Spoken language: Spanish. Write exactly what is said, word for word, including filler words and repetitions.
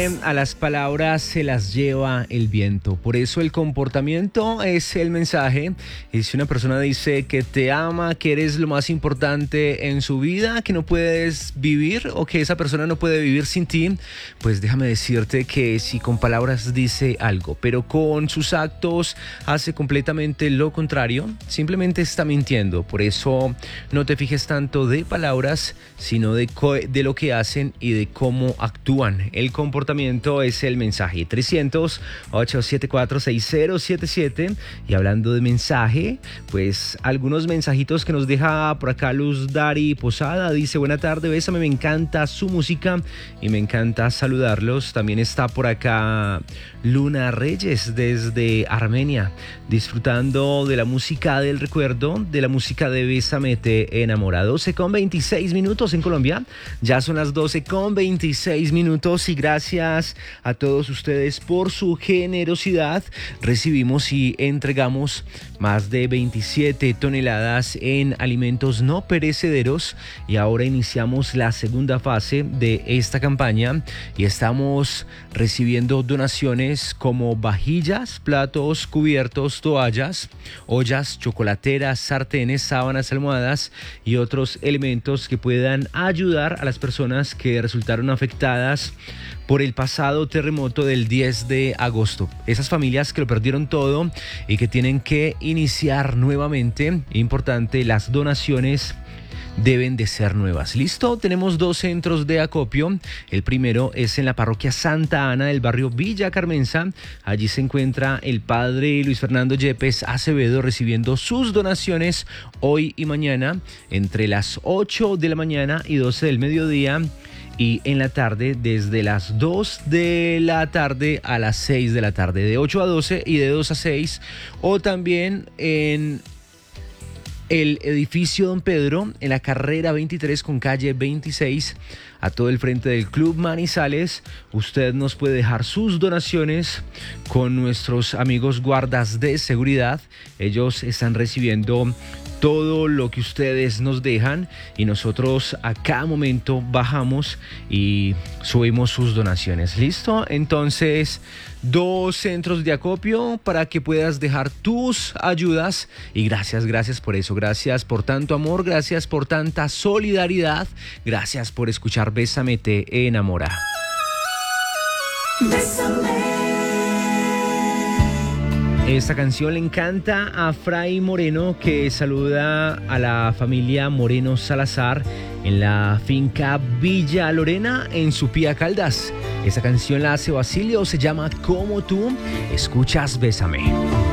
que a las palabras se las lleva el viento. Por eso el comportamiento es el mensaje. Y si una persona dice que te ama, que eres lo más importante en su vida, que no puedes vivir o que esa persona no puede vivir sin ti, pues déjame decirte que si con palabras dice algo, pero con sus actos hace completamente lo contrario, simplemente está mintiendo. Por eso no te fijes tanto de palabras, sino de, co- de lo que hacen y de cómo actúan. El comportamiento es el mensaje. trescientos, ochocientos setenta y cuatro, sesenta setenta y siete. Y hablando de mensaje, pues algunos mensajitos que nos deja por acá Luz Dari Posada. Dice: buena tarde, bésame, me encanta su música y me encanta saludarlos. También está por acá Luna Reyes desde Armenia, disfrutando de la música del recuerdo, de la música de Bésame te enamora. doce con veintiséis minutos en Colombia. Ya son las doce con veintiséis minutos y gracias a todos ustedes por su generosidad. Recibimos y entregamos más de veintisiete toneladas en alimentos no perecederos y ahora iniciamos la segunda fase de esta campaña y estamos recibiendo donaciones como vajillas, platos, cubiertos, toallas, ollas, chocolateras, sartenes, sábanas, almohadas y otros elementos que puedan ayudar a las personas que resultaron afectadas por el pasado terremoto del diez de agosto. Esas familias que lo perdieron todo y que tienen que iniciar nuevamente. Importante, las donaciones deben de ser nuevas. ¿Listo? Tenemos dos centros de acopio. El primero es en la parroquia Santa Ana del barrio Villa Carmenza. Allí se encuentra el padre Luis Fernando Yepes Acevedo recibiendo sus donaciones hoy y mañana entre las ocho de la mañana y doce del mediodía. Y en la tarde desde las dos de la tarde a las seis de la tarde, de ocho a doce y de dos a seis, o también en el edificio Don Pedro, en la carrera veintitrés con calle veintiséis, a todo el frente del Club Manizales. Usted nos puede dejar sus donaciones con nuestros amigos guardas de seguridad. Ellos están recibiendo todo lo que ustedes nos dejan y nosotros a cada momento bajamos y subimos sus donaciones. ¿Listo? Entonces, dos centros de acopio para que puedas dejar tus ayudas y gracias, gracias por eso, gracias por tanto amor, gracias por tanta solidaridad, gracias por escuchar Bésame te enamora. Bésame. Esta canción le encanta a Fray Moreno, que saluda a la familia Moreno Salazar en la finca Villa Lorena en Supía Caldas. Esta canción la hace Basilio, se llama Como tú. Escuchas Bésame.